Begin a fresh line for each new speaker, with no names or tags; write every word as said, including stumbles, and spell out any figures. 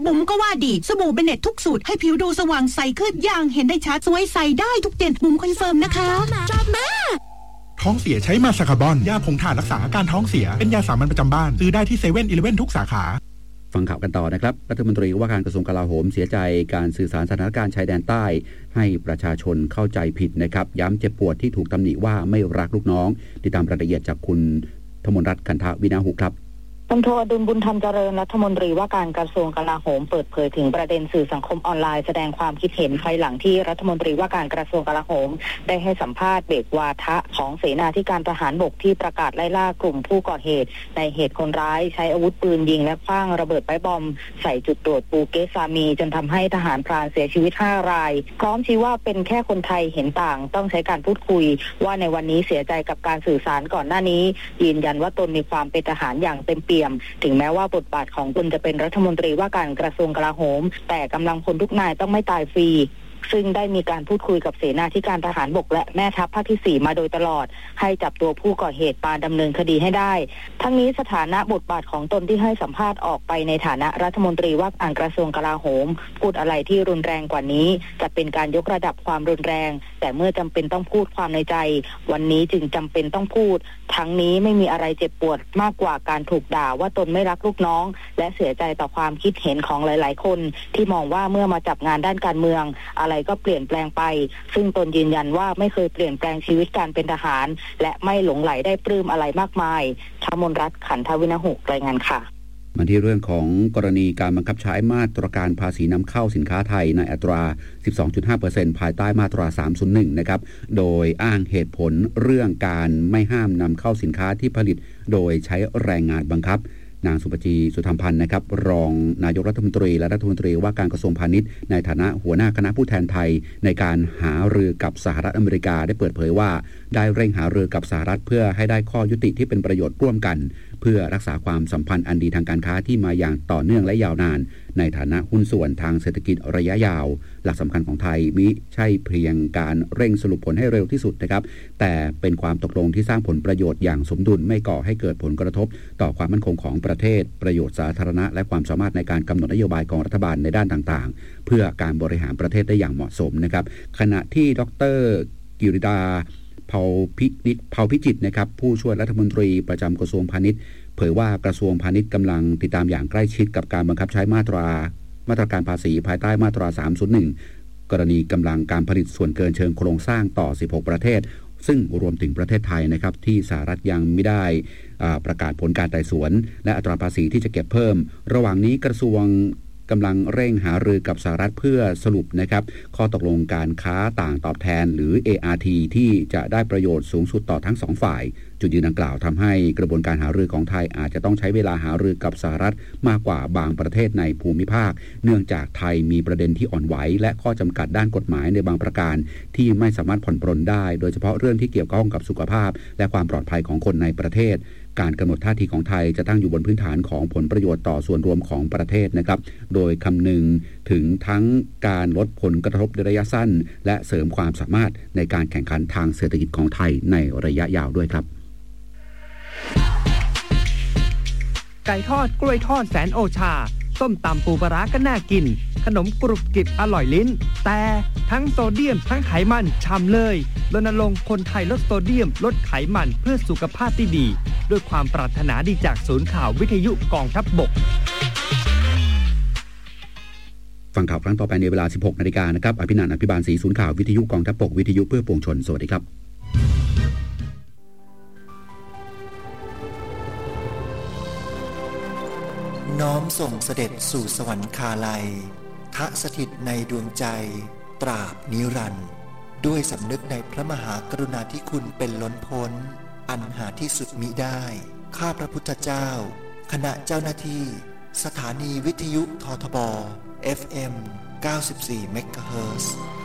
บุ๋มก็ว่าดีสบู่เบเน็ตทุกสูตรให้ผิวดูสว่างใสขึ้นอย่างเห็นได้ชัดสวยใสได้ทุกเดือนบุ๋มคอนเฟิร์มนะคะชอบมาก
ท้องเสียใช้มาซาคาบอนยาผงถ่านรักษาอาการท้องเสียเป็นยาสามัญประจำบ้านซื้อได้ที่เซเว่นอีเลฟเว่นทุกสาขา
ฟังข่าวกันต่อนะครับรัฐมนตรีว่าการกระทรวงกลาโหมเสียใจการสื่อสารสถานการณ์ชายแดนใต้ให้ประชาชนเข้าใจผิดนะครับย้ำเจ็บปวดที่ถูกตำหนิว่าไม่รักลูกน้องติดตามรายละเอียดจากคุณธมนรัตน์คันทวินาหุครับ
พลโทอดุลบุญธรรมเจริญรัฐมนตรีว่าการกระทรวงกลาโหมเปิดเผยถึงประเด็นสื่อสังคมออนไลน์แสดงความคิดเห็นภายหลังที่รัฐมนตรีว่าการกระทรวงกลาโหมได้ให้สัมภาษณ์เบรกวาทะของเสนาธิการทหารบกที่ประกาศไล่ล่ากลุ่มผู้ก่อเหตุในเหตุคนร้ายใช้อาวุธปืนยิงและขว้างระเบิดไปบอมใส่จุดตรวจปูเกสามีจนทำให้ทหารพรานเสียชีวิตห้ารายพร้อมชี้ว่าเป็นแค่คนไทยเห็นต่างต้องใช้การพูดคุยว่าในวันนี้เสียใจกับการสื่อสารก่อนหน้านี้ยืนยันว่าตนมีความเป็นทหารอย่างเต็มเปี่ยมถึงแม้ว่าบทบาทของตนจะเป็นรัฐมนตรีว่าการกระทรวงกลาโหมแต่กำลังพลทุกนายต้องไม่ตายฟรีซึ่งได้มีการพูดคุยกับเสนาธิการทหารบกและแม่ทัพภาคที่สี่มาโดยตลอดให้จับตัวผู้ก่อเหตุมาดำเนินคดีให้ได้ทั้งนี้สถานะบทบาทของตนที่ให้สัมภาษณ์ออกไปในฐานะรัฐมนตรีว่าการกระทรวงกลาโหมพูดอะไรที่รุนแรงกว่านี้จะเป็นการยกระดับความรุนแรงแต่เมื่อจำเป็นต้องพูดความในใจวันนี้จึงจำเป็นต้องพูดทั้งนี้ไม่มีอะไรเจ็บปวดมากกว่าการถูกด่าว่าตนไม่รักลูกน้องและเสียใจต่อความคิดเห็นของหลายๆคนที่มองว่าเมื่อมาจับงานด้านการเมืองอะไรก็เปลี่ยนแปลงไปซึ่งตนยืนยันว่าไม่เคยเปลี่ยนแปลงชีวิตการเป็นทหารและไม่หลงไหลได้ปลื้มอะไรมากมายธมนรัตน์ขันทวินาหุรายงานค่ะ
มาที่เรื่องของกรณีการบังคับใช้มาตรการภาษีนำเข้าสินค้าไทยในอัตรา สิบสองจุดห้าเปอร์เซ็นต์ ภายใต้มาตราสามศูนย์หนึ่งนะครับโดยอ้างเหตุผลเรื่องการไม่ห้ามนำเข้าสินค้าที่ผลิตโดยใช้แรงงานบังคับนางสุปจีสุธรรมพันธ์นะครับรองนายกรัฐมนตรีและรัฐมนตรีว่าการกระทรวงพาณิชย์ในฐานะหัวหน้าคณะผู้แทนไทยในการหารือกับสหรัฐอเมริกาได้เปิดเผยว่าได้เร่งหารือกับสหรัฐเพื่อให้ได้ข้อยุติที่เป็นประโยชน์ร่วมกันเพื่อรักษาความสัมพันธ์อันดีทางการค้าที่มาอย่างต่อเนื่องและยาวนานในฐานะหุ้นส่วนทางเศรษฐกิจระยะยาวหลักสำคัญของไทยมิใช่เพียงการเร่งสรุปผลให้เร็วที่สุดนะครับแต่เป็นความตกลงที่สร้างผลประโยชน์อย่างสมดุลไม่ก่อให้เกิดผลกระทบต่อความมั่นคงของประเทศประโยชน์สาธารณะและความสามารถในการกำหนดนโยบายของรัฐบาลในด้านต่างๆเพื่อการบริหารประเทศได้อย่างเหมาะสมนะครับขณะที่ดร.กิริดาเผ่าพิจิตรเผ่าพิจิตรนะครับผู้ช่วยรัฐมนตรีประจำกระทรวงพาณิชย์เผยว่ากระทรวงพาณิชย์กำลังติดตามอย่างใกล้ชิดกับการบังคับใช้มาตรามาตรการภาษีภายใต้มาตราสามศูนย์หนึ่งกรณีกำลังการผลิตส่วนเกินเชิงโครงสร้างต่อสิบหกประเทศซึ่งรวมถึงประเทศไทยนะครับที่สหรัฐยังไม่ได้ประกาศผลการไต่สวนและอัตราภาษีที่จะเก็บเพิ่มระหว่างนี้กระทรวงกำลังเร่งหารือกับสหรัฐเพื่อสรุปนะครับข้อตกลงการค้าต่างตอบแทนหรือ เอ อาร์ ที ที่จะได้ประโยชน์สูงสุดต่อทั้งสองฝ่ายจุดยืนดังกล่าวทำให้กระบวนการหารือของไทยอาจจะต้องใช้เวลาหารือกับสหรัฐมากกว่าบางประเทศในภูมิภาคเนื่องจากไทยมีประเด็นที่อ่อนไหวและข้อจำกัดด้านกฎหมายในบางประการที่ไม่สามารถผ่อนปรนได้โดยเฉพาะเรื่องที่เกี่ยวข้องกับสุขภาพและความปลอดภัยของคนในประเทศการกำหนดท่าทีของไทยจะตั้งอยู่บนพื้นฐานของผลประโยชน์ต่อส่วนรวมของประเทศนะครับโดยคำนึงถึงทั้งการลดผลกระทบในระยะสั้นและเสริมความสามารถในการแข่งขันทางเศรษฐกิจของไทยในระยะยาวด้วยครับ
ไก่ทอดกล้วยทอดแสนโอชาส้มตำปูปลาร้าก็น่ากินขนมกรุบกริบอร่อยลิ้นแต่ทั้งโซเดียมทั้งไขมันฉ่ำเลยรณรงค์คนไทยลดโซเดียมลดไขมันเพื่อสุขภาพที่ดีด้วยความปรารถนาดีจากศูนย์ข่าววิทยุกองทัพบก
ฟังข่าวครั้งต่อไปในเวลา สิบหกนาฬิกานะครับอภินันท์อภิบาลศรีศูนย์ข่าววิทยุกองทัพบกวิทยุเพื่อปวงชนสวัสดีครับ
น้อมส่งเสด็จสู่สวรรคาลัยทะสถิตในดวงใจตราบนิรันดร์ด้วยสำนึกในพระมหากรุณาธิคุณเป็นล้นพ้นอันหาที่สุดมิได้ข้าพระพุทธเจ้าคณะเจ้าหน้าที่สถานีวิทยุททบ เอฟ เอ็ม เก้าสิบสี่ เมกะเฮิรตซ์